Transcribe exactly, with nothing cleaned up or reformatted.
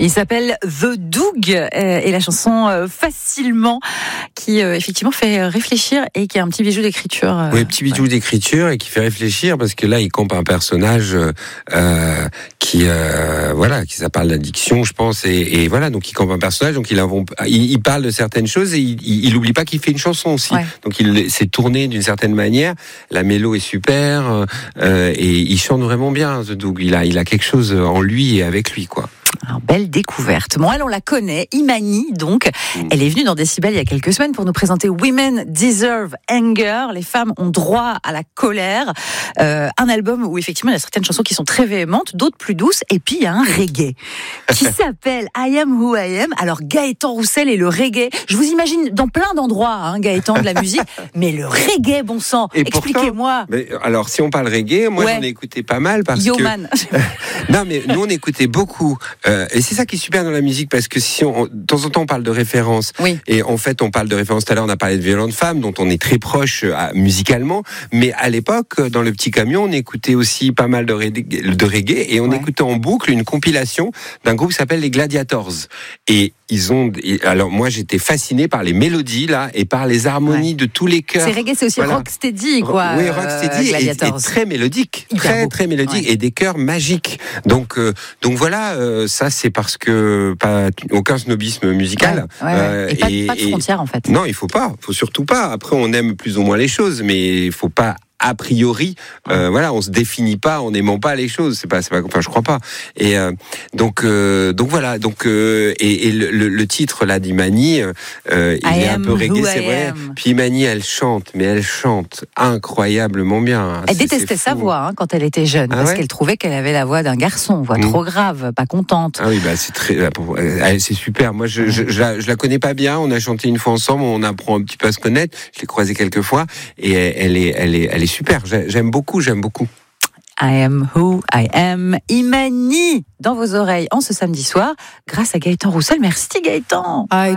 Il s'appelle The Doug euh, et la chanson euh, Facilement qui euh, effectivement fait réfléchir et qui a un petit bijou d'écriture. Euh, oui, petit bijou ouais. d'écriture et qui fait réfléchir parce que là il campe un personnage euh, qui euh, voilà, qui ça parle d'addiction, je pense, et, et voilà, donc il campe un personnage, donc il, avon, il, il parle de certaines choses et il, il, il oublie pas qu'il fait une chanson aussi. Ouais. Donc il s'est tourné d'une certaine manière. La mélo est super euh, et il chante vraiment bien, The Doug. Il a, il a quelque chose en lui et avec lui, quoi. Alors, belle découverte. Bon, elle, on la connaît, Imani, donc. Mmh. Elle est venue dans Décibel il y a quelques semaines pour nous présenter Women Deserve Anger. Les femmes ont droit à la colère. Euh, un album où, effectivement, il y a certaines chansons qui sont très véhémentes, d'autres plus douces. Et puis, il y a un reggae qui s'appelle I Am Who I Am. Alors, Gaëtan Roussel et le reggae. Je vous imagine dans plein d'endroits, hein, Gaëtan, de la musique. Mais le reggae, bon sang. Et expliquez-moi. Pourtant, mais alors, si on parle reggae, moi, ouais. j'en ai écouté pas mal parce Yo que... man. Non, mais nous, on écoutait beaucoup. Euh, et c'est ça qui est super dans la musique, parce que si on, de temps en temps on parle de référence, oui. et en fait on parle de référence, tout à l'heure on a parlé de Violente Femme, dont on est très proche euh, musicalement, mais à l'époque, dans le petit camion, on écoutait aussi pas mal de reggae, de reggae et on ouais. écoutait en boucle une compilation d'un groupe qui s'appelle les Gladiators. Et ils ont, alors moi j'étais fasciné par les mélodies là, et par les harmonies ouais. de tous les chœurs. C'est reggae, c'est aussi voilà. rocksteady quoi. Oui, rocksteady euh, et, et très mélodique, Hyper très beau. très mélodique, ouais. et des chœurs magiques. Donc, euh, donc voilà, euh, ça c'est parce que pas aucun snobisme musical. Ouais, ouais, ouais. Euh, et, pas, et pas de frontières en fait. Non, il faut pas, faut surtout pas. Après, on aime plus ou moins les choses, mais il faut pas. A priori, euh, voilà, on se définit pas en n'aimant pas les choses. C'est pas, c'est pas, enfin, je crois pas. Et euh, donc, euh, donc voilà, donc euh, et, et le, le titre là d'Imani, euh, il I est un peu reggae, c'est vrai. Am. Puis Imani, elle chante, mais elle chante incroyablement bien. Elle c'est, détestait c'est sa voix hein, quand elle était jeune, ah parce ouais qu'elle trouvait qu'elle avait la voix d'un garçon, voix mmh. trop grave, pas contente. Ah oui, bah c'est très, c'est super. Moi, je, je, je, la, je la connais pas bien. On a chanté une fois ensemble, on apprend un petit peu à se connaître. Je l'ai croisée quelques fois, et elle est, elle est, elle est super, j'aime beaucoup, j'aime beaucoup. I am who I am. Imani dans vos oreilles en ce samedi soir, grâce à Gaëtan Roussel. Merci Gaëtan. I